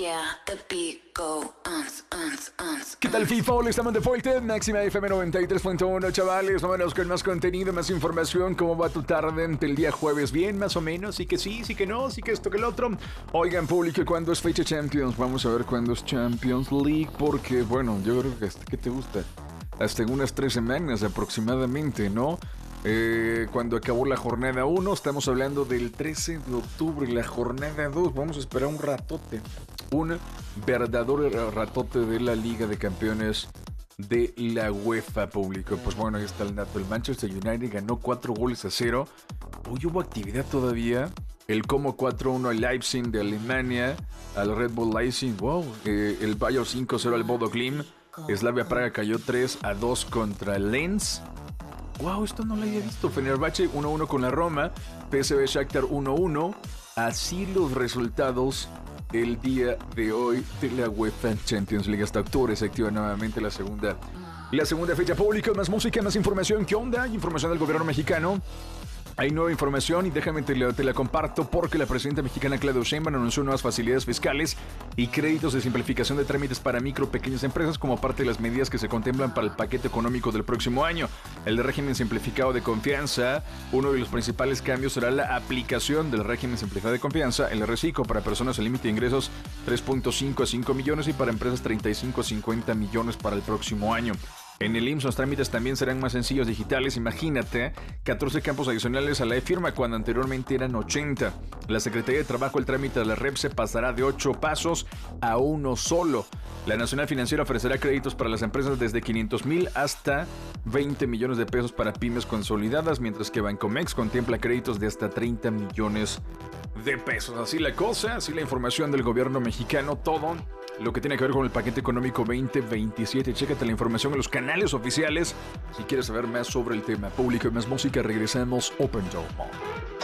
¿Qué tal, FIFA? Hola, estamos de vuelta. Máxima FM 93.1, chavales. Vámonos con más contenido, más información. ¿Cómo va tu tarde el día jueves? Bien, más o menos. Sí que sí, sí que no, sí que esto que el otro. Oigan, público, ¿cuándo es fecha Champions? Vamos a ver cuándo es Champions League. Porque, bueno, yo creo que ¿qué te gusta? Hasta unas 3 semanas aproximadamente, ¿no? Cuando acabó la jornada 1, estamos hablando del 13 de octubre, la jornada 2, vamos a esperar un ratote, un verdadero ratote de la Liga de Campeones de la UEFA, público. Pues bueno, ahí está el dato, el Manchester United ganó 4-0, hoy hubo actividad todavía, el Como 4-1 al Leipzig de Alemania, al Red Bull Leipzig, wow, el Bayern 5-0 al Bodo Glimt, Slavia Praga cayó 3-2 contra Lens. Wow, esto no lo había visto. Fenerbahce 1-1 con la Roma. PSV Shakhtar 1-1. Así los resultados el día de hoy de la UEFA Champions League. Hasta octubre se activa nuevamente la segunda fecha pública. Más música, más información. ¿Qué onda? Información del gobierno mexicano. Hay nueva información y déjame te la comparto porque la presidenta mexicana Claudia Sheinbaum anunció nuevas facilidades fiscales y créditos de simplificación de trámites para micro pequeñas empresas como parte de las medidas que se contemplan para el paquete económico del próximo año. El de régimen simplificado de confianza, uno de los principales cambios será la aplicación del régimen simplificado de confianza, el reciclo para personas al límite de ingresos 3.5 a 5 millones y para empresas 35 a 50 millones para el próximo año. En el IMSS los trámites también serán más sencillos digitales. Imagínate, 14 campos adicionales a la e-firma cuando anteriormente eran 80. La Secretaría de Trabajo, el trámite de la REP se pasará de 8 pasos a uno solo. La Nacional Financiera ofrecerá créditos para las empresas desde 500,000 hasta 20 millones de pesos para pymes consolidadas, mientras que Bancomex contempla créditos de hasta 30 millones de pesos. Así la cosa, así la información del gobierno mexicano, todo lo que tiene que ver con el paquete económico 2027. Chécate la información en los canales oficiales si quieres saber más sobre el tema público y más música. Regresamos Open Door.